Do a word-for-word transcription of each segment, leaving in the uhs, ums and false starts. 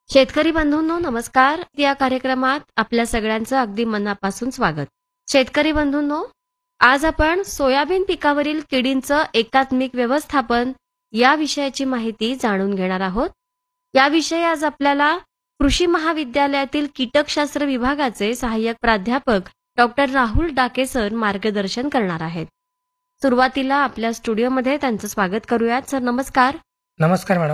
शेतकरी बंधूंनो नमस्कार. या कार्यक्रमात आपल्या सगळ्यांचं अगदी मनापासून स्वागत. शेतकरी बंधूंनो, आज आपण सोयाबीन पिकावरील किडींचं एकात्मिक व्यवस्थापन या विषयाची माहिती जाणून घेणार आहोत. याविषयी आज आपल्याला कृषी महाविद्यालयातील कीटकशास्त्र विभागाचे सहाय्यक प्राध्यापक डॉक्टर राहुल डाके सर मार्गदर्शन करणार आहेत. सुरुवातीला आपल्या स्टुडिओमध्ये त्यांचं स्वागत करूयात. सर नमस्कार. नमस्कार मॅडम.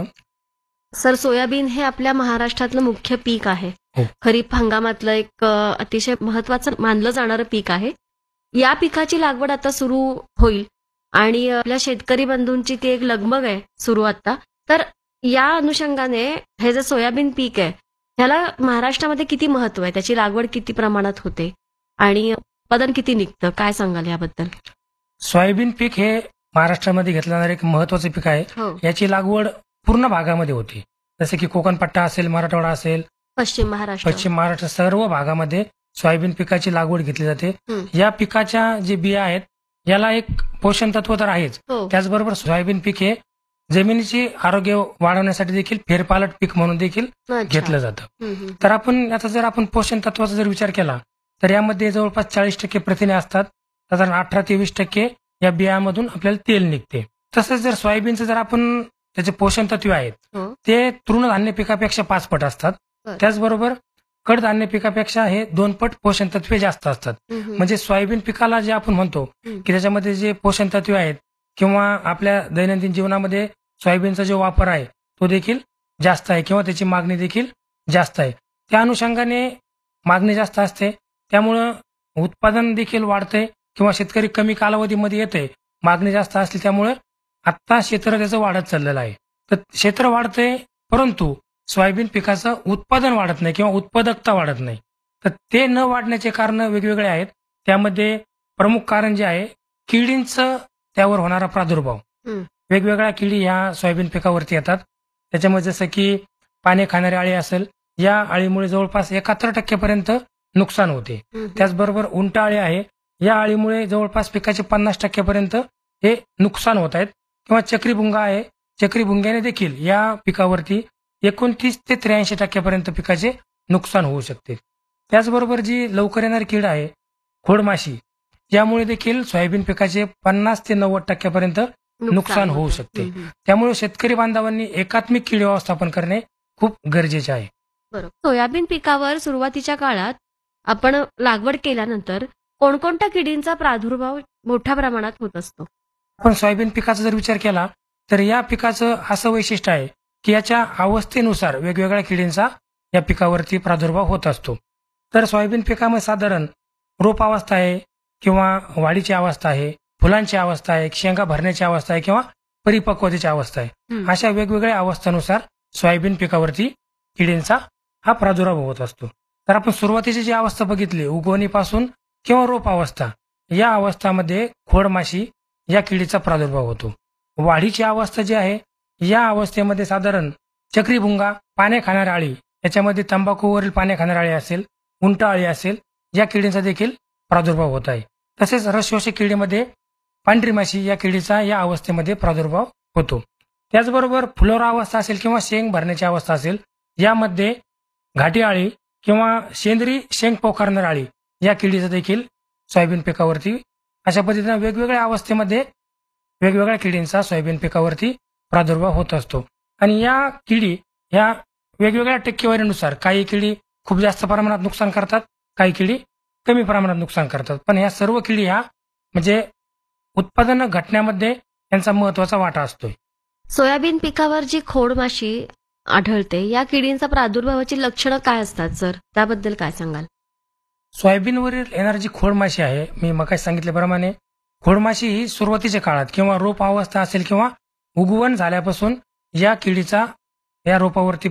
सर, सोयाबीन हे आपल्या महाराष्ट्रातलं मुख्य पीक आहे. हो. खरीप हंगामातलं एक अ, अतिशय महत्वाचं मानलं जाणारं पीक आहे. या पिकाची लागवड आता सुरू होईल आणि आपल्या शेतकरी बंधूंची ती एक लगबग आहे सुरू आता. तर या अनुषंगाने हे जे सोयाबीन पीक आहे ह्याला महाराष्ट्रामध्ये किती महत्व आहे, त्याची लागवड किती प्रमाणात होते आणि उत्पादन किती निघतं, काय सांगाल याबद्दल? सोयाबीन पीक हे महाराष्ट्रामध्ये घेतलं जाणारे एक महत्वाचे पीक आहे. हो. याची लागवड पूर्ण भागामध्ये होते, जसे की कोकण पट्टा असेल, मराठवाडा असेल, पश्चिम महाराष्ट्र, पश्चिम महाराष्ट्र, सर्व भागामध्ये सोयाबीन पिकाची लागवड घेतली जाते. हं. या पिकाच्या जे बिया आहेत याला एक पोषण तत्व तर आहेच, हो. त्याचबरोबर सोयाबीन पीक हे जमिनीची आरोग्य वाढवण्यासाठी देखील फेरपालट पीक म्हणून देखील अच्छा. घेतलं जातं. हं, हं. तर आपण आता जर आपण पोषण तत्वाचा जर विचार केला तर यामध्ये जवळपास चाळीस टक्के प्रथिने असतात. साधारण अठरा ते वीस टक्के या बियामधून आपल्याला तेल निघते. तसंच जर सोयाबीनचं जर आपण त्याचे पोषण तत्व आहेत हो. ते तृणधान्य पिकापेक्षा पाच पट असतात. बरं. त्याचबरोबर कडधान्य पिकापेक्षा हे दोन पट पोषण तत्वे जास्त असतात. हं, हं. म्हणजे सोयाबीन पिकाला जे आपण म्हणतो हं. की त्याच्यामध्ये जे पोषण तत्वे आहेत किंवा आपल्या दैनंदिन जीवनामध्ये सोयाबीनचा जो वापर आहे तो देखील जास्त आहे किंवा त्याची मागणी देखील जास्त आहे. त्या अनुषंगाने मागणी जास्त असते, त्यामुळं उत्पादन देखील वाढते किंवा शेतकरी कमी कालावधीमध्ये येते. मागणी जास्त असली त्यामुळे आत्ता क्षेत्र त्याचं वाढत चाललेलं आहे. तर क्षेत्र वाढते परंतु सोयाबीन पिकाचं उत्पादन वाढत नाही किंवा उत्पादकता वाढत नाही. तर ते न वाढण्याचे कारण वेगवेगळे आहेत. त्यामध्ये प्रमुख कारण जे आहे किडींचं त्यावर होणारा प्रादुर्भाव. हं. वेगवेगळ्या किडी ह्या सोयाबीन पिकावरती येतात. त्याच्यामध्ये जसं की पाने खाणारी अळी असेल, या अळीमुळे जवळपास एकाहत्तर टक्क्यापर्यंत नुकसान होते. हं, हं. त्याचबरोबर उंट अळी आहे, या अळीमुळे जवळपास पिकाचे पन्नास टक्क्यापर्यंत हे नुकसान होत आहेत. किंवा चक्रीभुंगा आहे, चक्रीभुंग्याने देखील या पिकावरती एकोणतीस ते त्र्याऐंशी टक्क्यापर्यंत पिकाचे नुकसान होऊ शकते. त्याचबरोबर जी लवकर येणारी कीड आहे खोडमाशी, यामुळे देखील सोयाबीन पिकाचे पन्नास ते नव्वद टक्क्यापर्यंत नुकसान होऊ होतं. शकते. हं, हं. त्यामुळे शेतकरी बांधवांनी एकात्मिक कीड व्यवस्थापन करणे खूप गरजेचे आहे. बरोबर. सोयाबीन पिकावर सुरुवातीच्या काळात आपण लागवड केल्यानंतर कोणकोणत्या किडींचा प्रादुर्भाव मोठ्या प्रमाणात होत असतो? आपण सोयाबीन पिकाचा जर विचार केला तर या पिकाचं असं वैशिष्ट्य आहे की याच्या अवस्थेनुसार वेगवेगळ्या किडींचा या पिकावरती प्रादुर्भाव होत असतो. तर सोयाबीन पिकामध्ये साधारण रोप अवस्था आहे किंवा वाढीची अवस्था आहे, फुलांची अवस्था आहे, शेंगा भरण्याची अवस्था आहे किंवा परिपक्वतेची अवस्था आहे. हं. अशा वेगवेगळ्या अवस्थानुसार सोयाबीन पिकावरती किडींचा हा प्रादुर्भाव होत असतो. तर आपण सुरुवातीची जी अवस्था बघितली उगवणीपासून किंवा रोप अवस्था, या अवस्थामध्ये खोडमाशी या किडीचा प्रादुर्भाव होतो. वाढीची अवस्था जी आहे या अवस्थेमध्ये साधारण चक्रीभुंगा, पाने खाणारी अळी, याच्यामध्ये तंबाखूवरील पाने खाणारी अळी असेल, उंट अळी असेल, या किडींचा देखील प्रादुर्भाव होत आहे. तसेच रसशोषक किडीमध्ये पांढरी माशी या किडीचा या अवस्थेमध्ये प्रादुर्भाव होतो. त्याचबरोबर फुलोरा अवस्था असेल किंवा शेंग भरण्याची अवस्था असेल, यामध्ये घाटी अळी किंवा शेंदरी शेंग पोखरणारी अळी या किडीचा देखील सोयाबीन पिकावरती अशा पद्धतीने वेगवेगळ्या अवस्थेमध्ये वेगवेगळ्या किडींचा सोयाबीन पिकावरती प्रादुर्भाव होत असतो. आणि या किडी ह्या वेगवेगळ्या टक्केवारीनुसार काही किडी खूप जास्त प्रमाणात नुकसान करतात, काही किडी कमी प्रमाणात नुकसान करतात. पण ह्या सर्व किडी ह्या म्हणजे उत्पादन घटण्यामध्ये यांचा महत्वाचा वाटा असतोय. सोयाबीन पिकावर जी खोडमाशी आढळते या किडींचा प्रादुर्भावाची लक्षणं काय असतात सर? त्याबद्दल काय सांगाल? सोयाबीनवरील येणारी जी खोडमाशी आहे, मी मगाशी सांगितल्याप्रमाणे खोडमाशी ही सुरुवातीच्या काळात किंवा रोप अवस्था असेल किंवा उगवण झाल्यापासून या किडीचा या रोपावरती